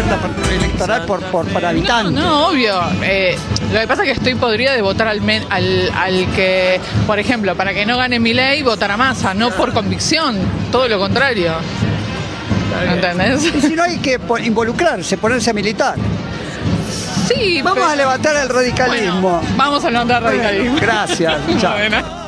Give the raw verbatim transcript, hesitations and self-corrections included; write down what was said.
cuenta electoral por, por, por habitante. No, no, obvio. Eh, lo que pasa es que estoy podrida de votar al, men, al, al que, por ejemplo, para que no gane Milei, votar a Massa, no por convicción, todo lo contrario. ¿Entendés? Y si no, hay que involucrarse, ponerse a militar. Sí, vamos pero... a levantar el radicalismo. Bueno, vamos a levantar el radicalismo. Gracias. Chao. Bueno.